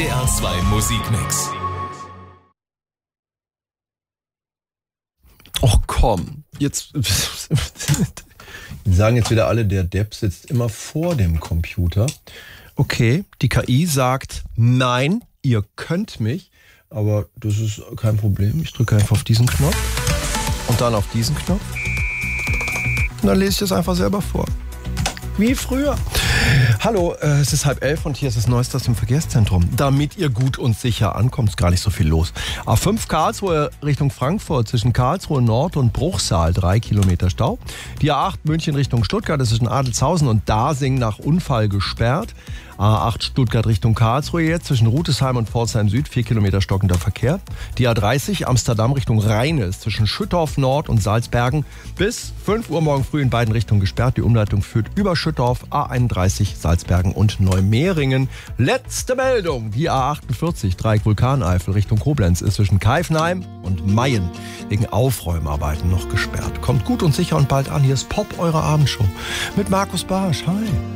NDR2 Musikmix. Och komm, jetzt sagen jetzt wieder alle, der Depp sitzt immer vor dem Computer. Okay, die KI sagt, nein, ihr könnt mich, aber das ist kein Problem. Ich drücke einfach auf diesen Knopf und dann auf diesen Knopf. Und dann lese ich das einfach selber vor. Wie früher. Hallo, es ist 10:30 und hier ist das Neueste aus dem Verkehrszentrum. Damit ihr gut und sicher ankommt, ist gar nicht so viel los. A5 Karlsruhe Richtung Frankfurt zwischen Karlsruhe Nord und Bruchsal 3 Kilometer Stau. Die A8 München Richtung Stuttgart ist zwischen Adelzhausen und Dasing nach Unfall gesperrt. A8 Stuttgart Richtung Karlsruhe jetzt zwischen Rutesheim und Pforzheim Süd 4 Kilometer stockender Verkehr. Die A30 Amsterdam Richtung Rheine ist zwischen Schüttorf Nord und Salzbergen bis 5 Uhr morgen früh in beiden Richtungen gesperrt. Die Umleitung führt über Schüttorf, A31 Salzbergen und Neumehringen. Letzte Meldung, die A48 Dreieck Vulkaneifel Richtung Koblenz ist zwischen Keifenheim und Mayen wegen Aufräumarbeiten noch gesperrt. Kommt gut und sicher und bald an. Hier ist Pop, eure Abendshow mit Markus Barsch. Hi.